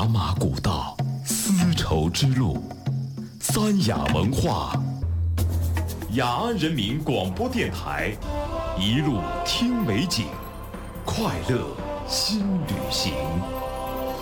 茶马古道，丝绸之路，三雅文化，雅安人民广播电台，一路听美景，快乐新旅行。